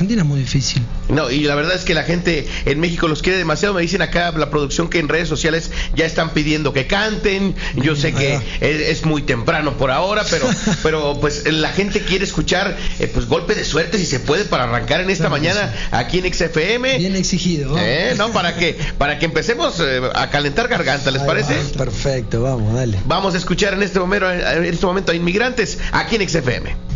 Argentina es muy difícil. No, y la verdad es que la gente en México los quiere demasiado. Me dicen acá la producción que en redes sociales ya están pidiendo que canten. Yo sé que es muy temprano por ahora, pero pues la gente quiere escuchar pues Golpe de Suerte, si se puede, para arrancar en esta mañana aquí en XFM. Bien exigido. No, para que empecemos a calentar garganta, ¿les parece? Perfecto, vamos, dale. Vamos a escuchar en este momento a Inmigrantes aquí en XFM.